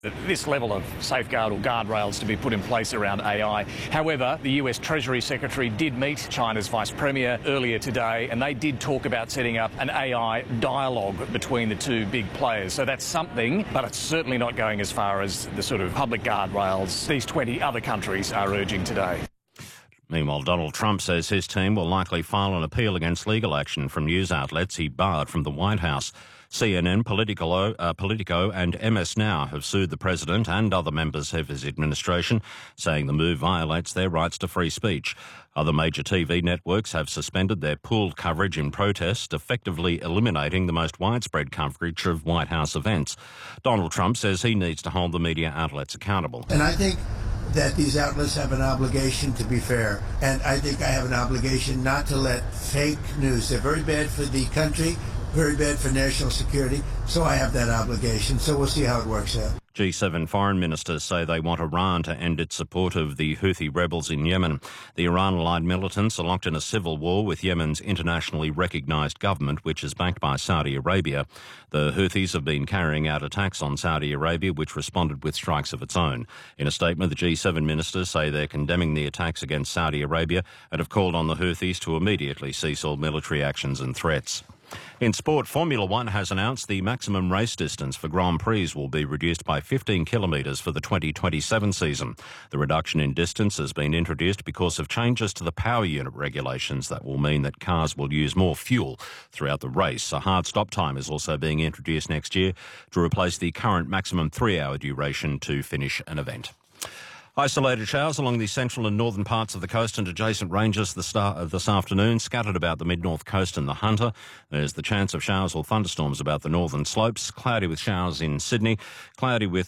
This level of safeguard or guardrails to be put in place around AI. However, the US Treasury Secretary did meet China's Vice Premier earlier today, and they did talk about setting up an AI dialogue between the two big players. So that's something, but it's certainly not going as far as the sort of public guardrails these 20 other countries are urging today. Meanwhile, Donald Trump says his team will likely file an appeal against legal action from news outlets he barred from the White House. CNN, Politico and MS Now have sued the president and other members of his administration, saying the move violates their rights to free speech. Other major TV networks have suspended their pooled coverage in protest, effectively eliminating the most widespread coverage of White House events. Donald Trump says he needs to hold the media outlets accountable. And I think that these outlets have an obligation to be fair. And I think I have an obligation not to let fake news, they're very bad for the country, very bad for national security, so I have that obligation. So we'll see how it works out. G7 foreign ministers say they want Iran to end its support of the Houthi rebels in Yemen. The Iran-allied militants are locked in a civil war with Yemen's internationally recognised government, which is backed by Saudi Arabia. The Houthis have been carrying out attacks on Saudi Arabia, which responded with strikes of its own. In a statement, the G7 ministers say they're condemning the attacks against Saudi Arabia and have called on the Houthis to immediately cease all military actions and threats. In sport, Formula One has announced the maximum race distance for Grand Prix will be reduced by 15 kilometres for the 2027 season. The reduction in distance has been introduced because of changes to the power unit regulations that will mean that cars will use more fuel throughout the race. A hard stop time is also being introduced next year to replace the current maximum 3-hour duration to finish an event. Isolated showers along the central and northern parts of the coast and adjacent ranges this afternoon, scattered about the mid-north coast and the Hunter. There's the chance of showers or thunderstorms about the northern slopes. Cloudy with showers in Sydney. Cloudy with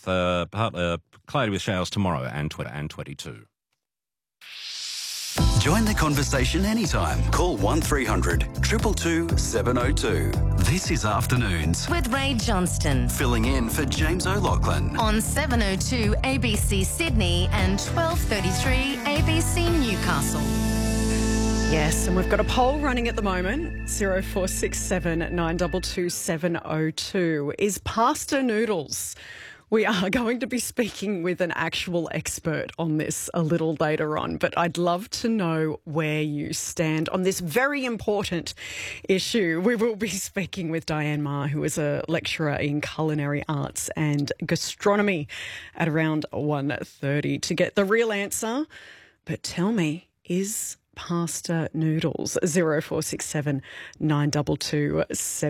showers tomorrow and 22. Join the conversation anytime. Call 1300 222 702. This is Afternoons with Ray Johnston, filling in for James O'Loughlin on 702 ABC Sydney and 1233 ABC Newcastle. Yes, and we've got a poll running at the moment, 0467 922 702. Is pasta noodles? We are going to be speaking with an actual expert on this a little later on, but I'd love to know where you stand on this very important issue. We will be speaking with Diane Ma, who is a lecturer in culinary arts and gastronomy, at around 1:30 to get the real answer. But tell me, is pasta noodles? 0467 922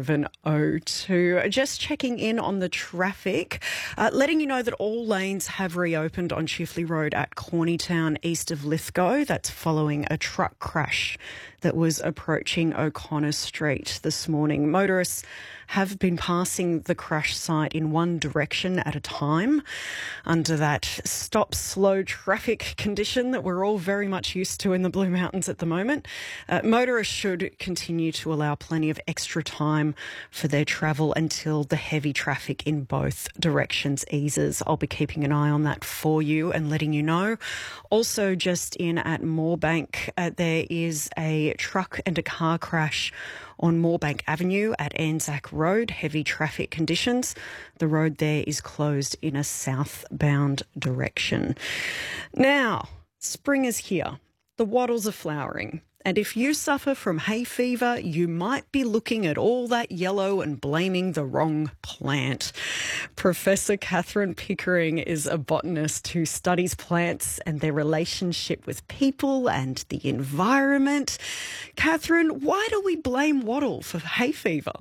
702. Just checking in on the traffic, letting you know that all lanes have reopened on Chifley Road at Cornytown east of Lithgow. That's following a truck crash that was approaching O'Connor Street this morning. Motorists have been passing the crash site in one direction at a time under that stop slow traffic condition that we're all very much used to in the Blue Mountains at the moment. Motorists should continue to allow plenty of extra time for their travel until the heavy traffic in both directions eases. I'll be keeping an eye on that for you and letting you know. Also, just in at Moorebank, there is a truck and a car crash on Moorebank Avenue at Anzac Road. Heavy traffic conditions. The road there is closed in a southbound direction. Now, spring is here. The wattles are flowering. And if you suffer from hay fever, you might be looking at all that yellow and blaming the wrong plant. Professor Catherine Pickering is a botanist who studies plants and their relationship with people and the environment. Catherine, why do we blame wattle for hay fever?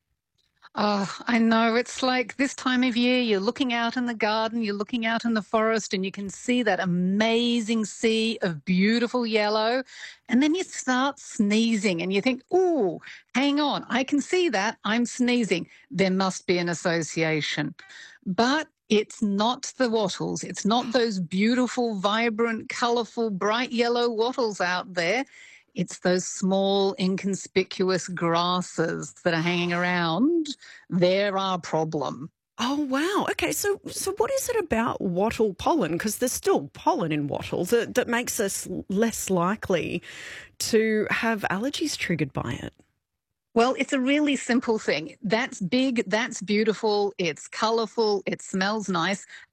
Oh, I know. It's like this time of year, you're looking out in the garden, you're looking out in the forest, and you can see that amazing sea of beautiful yellow. And then you start sneezing and you think, oh, hang on, I can see that. I'm sneezing. There must be an association. But it's not the wattles. It's not those beautiful, vibrant, colourful, bright yellow wattles out there. It's those small, inconspicuous grasses that are hanging around. They're our problem. Oh, wow. Okay, so what is it about wattle pollen, because there's still pollen in wattle, that makes us less likely to have allergies triggered by it? Well, it's a really simple thing. That's big, that's beautiful, it's colourful, it smells nice,